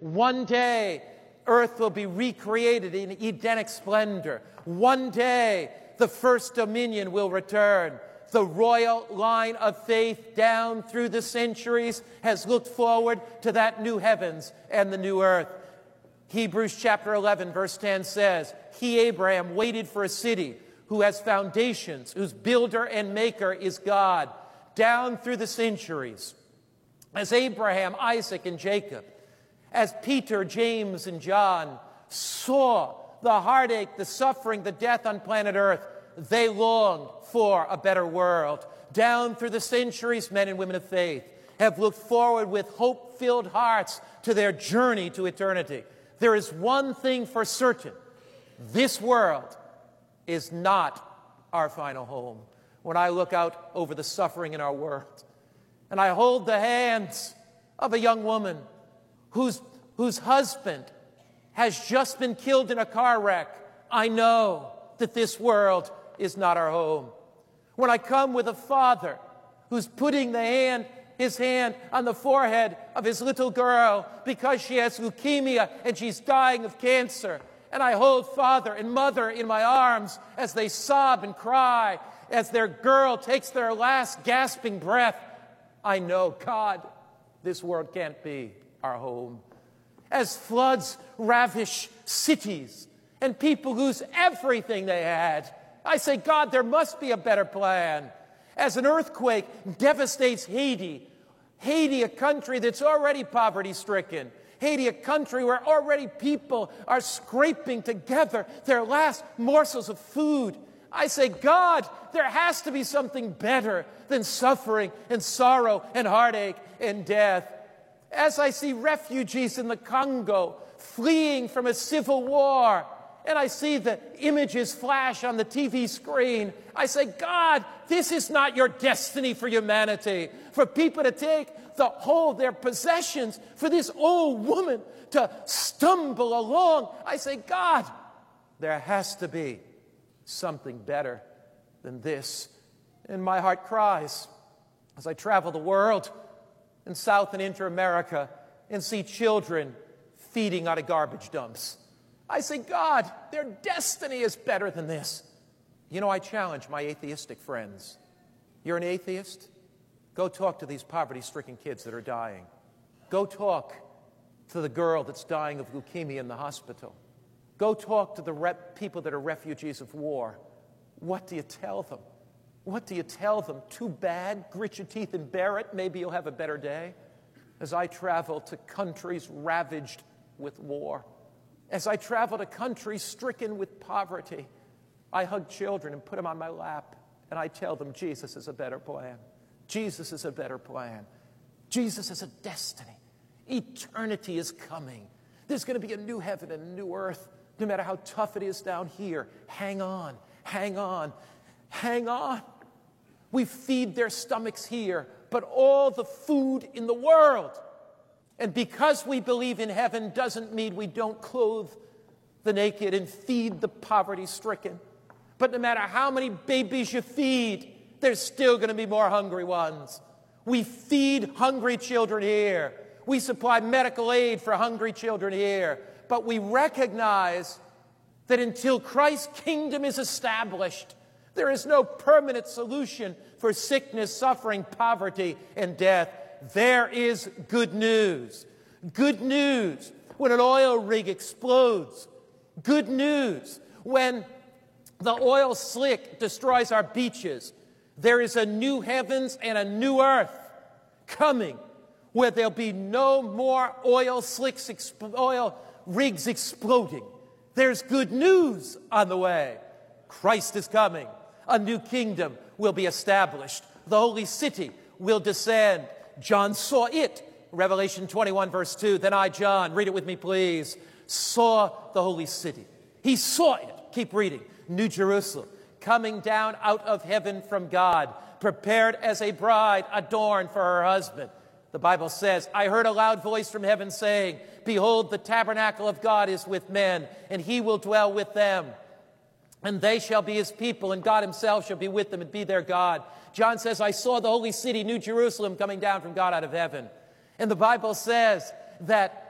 One day, earth will be recreated in Edenic splendor. One day, the first dominion will return. The royal line of faith down through the centuries has looked forward to that new heavens and the new earth. Hebrews chapter 11, verse 10 says, He, Abraham, waited for a city who has foundations, whose builder and maker is God, down through the centuries. As Abraham, Isaac, and Jacob, as Peter, James, and John saw the heartache, the suffering, the death on planet Earth, they longed for a better world. Down through the centuries, men and women of faith have looked forward with hope-filled hearts to their journey to eternity. There is one thing for certain. This world is not our final home. When I look out over the suffering in our world, and I hold the hands of a young woman whose husband has just been killed in a car wreck, I know that this world is not our home. When I come with a father who's putting his hand on the forehead of his little girl because she has leukemia and she's dying of cancer, and I hold father and mother in my arms as they sob and cry, as their girl takes their last gasping breath, I know, God, this world can't be our home. As floods ravish cities and people lose everything they had, I say, God, there must be a better plan. As an earthquake devastates Haiti, a country that's already poverty-stricken, Haiti, a country where already people are scraping together their last morsels of food, I say, God, there has to be something better than suffering and sorrow and heartache and death. As I see refugees in the Congo fleeing from a civil war, and I see the images flash on the TV screen, I say, God, this is not your destiny for humanity, for people to take their possessions, for this old woman to stumble along. I say, God, there has to be something better than this. And my heart cries as I travel the world in South and Inter-America and see children feeding out of garbage dumps. I say, God, their destiny is better than this. You know, I challenge my atheistic friends. You're an atheist? Go talk to these poverty-stricken kids that are dying. Go talk to the girl that's dying of leukemia in the hospital. Go talk to the people that are refugees of war. What do you tell them? What do you tell them? Too bad, grit your teeth and bear it. Maybe you'll have a better day. As I travel to countries ravaged with war, as I travel to countries stricken with poverty, I hug children and put them on my lap, and I tell them Jesus is a better plan. Jesus is a better plan. Jesus is a destiny. Eternity is coming. There's going to be a new heaven and a new earth. No matter how tough it is down here, hang on, hang on, hang on. We feed their stomachs here, but all the food in the world. And because we believe in heaven doesn't mean we don't clothe the naked and feed the poverty-stricken. But no matter how many babies you feed, there's still going to be more hungry ones. We feed hungry children here. We supply medical aid for hungry children here. But we recognize that until Christ's kingdom is established, there is no permanent solution for sickness, suffering, poverty, and death. There is good news. Good news when an oil rig explodes. Good news when the oil slick destroys our beaches. There is a new heavens and a new earth coming where there'll be no more oil rigs exploding. There's good news on the way. Christ is coming. A new kingdom will be established. The holy city will descend. John saw it. Revelation 21, verse 2. Then I, John, read it with me, please, saw the holy city. He saw it. Keep reading. New Jerusalem, coming down out of heaven from God, prepared as a bride adorned for her husband. The Bible says, I heard a loud voice from heaven saying, behold, the tabernacle of God is with men, and he will dwell with them. And they shall be his people, and God himself shall be with them and be their God. John says, I saw the holy city, New Jerusalem, coming down from God out of heaven. And the Bible says that